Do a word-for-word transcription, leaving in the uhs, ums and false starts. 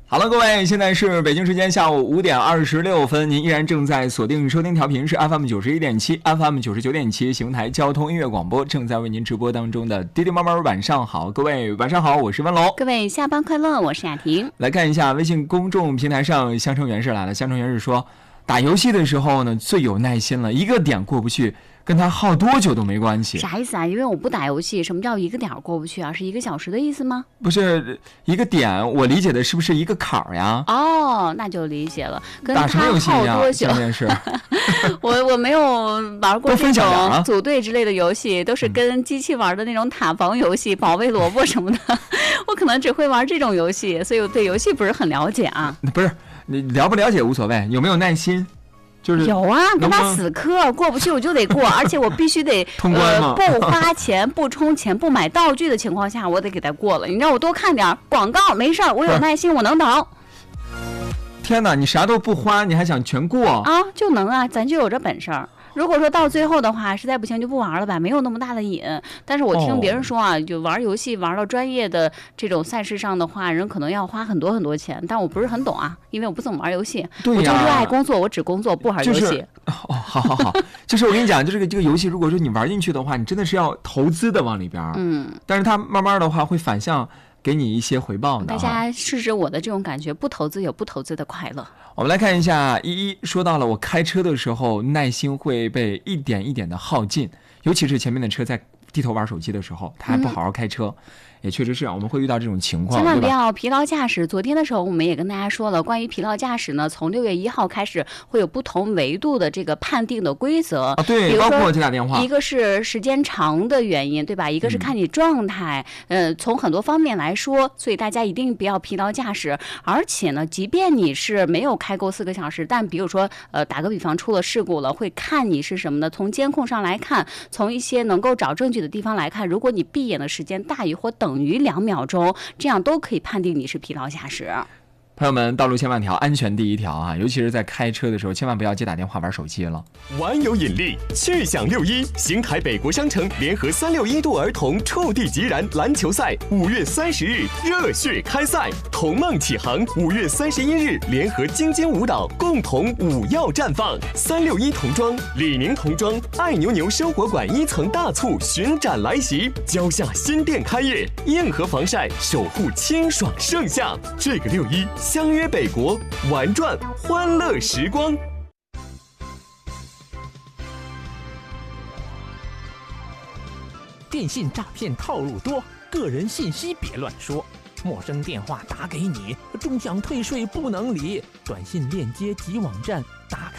好了，各位，现在是北京时间下午五点二十六分，您依然正在锁定收听调频是 F M 九十一点七 F M 九十九点七邢台交通音乐广播，正在为您直播当中的滴滴妈妈晚上好，各位晚上好，我是温龙， 各位下班快乐，我是雅婷。 来看一下微信公众平台上，香橙原士来了，香橙原士说，打游戏的时候呢最有耐心了，一个点过不去，跟他耗多久都没关系。 啥意思啊？因为我不打游戏，什么叫一个点过不去啊？是一个小时的意思吗？ 不是一个点，我理解的是不是一个坎儿呀？ 哦，那就理解了。跟他打什么游戏一样？这件事， 我我没有玩过这种组队之类的游戏，都是跟机器玩的那种塔防游戏、保卫萝卜什么的。我可能只会玩这种游戏，所以我对游戏不是很了解啊。 不是你了不了解无所谓，有没有耐心？就是有啊，跟他死磕，过不去我就得过，而且我必须得通关吗？ 呃，不花钱、不充钱、不买道具的情况下，我得给他过了。你让我多看点广告，没事儿，我有耐心，我能等。 天哪，你啥都不花，你还想全过啊？就能啊，咱就有这本事儿。如果说到最后的话，实在不行就不玩了吧，没有那么大的瘾。但是我听别人说啊，哦、就玩游戏玩到专业的这种赛事上的话，人可能要花很多很多钱。但我不是很懂啊，因为我不怎么玩游戏。 对呀， 我就热爱工作，我只工作不玩游戏。 就是、哦，好好好，就是我跟你讲，就这个这个游戏，如果说你玩进去的话，你真的是要投资的往里边。 嗯。 但是它慢慢的话会反向给你一些回报的。 大家试试我的这种感觉，不投资有不投资的快乐。 我们来看一下，依依说到了我开车的时候耐心会被一点一点的耗尽，尤其是前面的车在低头玩手机的时候，他还不好好开车。嗯，也确实是啊，我们会遇到这种情况， 千万不要疲劳驾驶。昨天的时候我们也跟大家说了，关于疲劳驾驶呢，从六月一号开始会有不同维度的这个判定的规则啊，对，包括接打电话， 一个是时间长的原因，对吧？一个是看你状态，嗯、呃，从很多方面来说，所以大家一定不要疲劳驾驶。而且呢，即便你是没有开够四个小时，但比如说，呃，打个比方出了事故了，会看你是什么呢？从监控上来看，从一些能够找证据的地方来看，如果你闭眼的时间大于或等等于两秒钟，这样都可以判定你是疲劳驾驶。 朋友们，道路千万条，安全第一条啊！尤其是在开车的时候，千万不要接打电话玩手机了。 玩有引力，去享六一，邢台北国商城联合三六一度儿童触地即燃篮球赛，五月三十日热血开赛，童梦启航。五月三十一日联合京津舞蹈共同舞耀绽放。三六一童装、李宁童装、爱牛牛生活馆一层大促巡展来袭，蕉下新店开业，硬核防晒守护清爽盛夏。这个六一。相约北国，玩转欢乐时光。 电信诈骗套路多，个人信息别乱说。陌生电话打给你，终享退税不能理。短信链接及网站打开。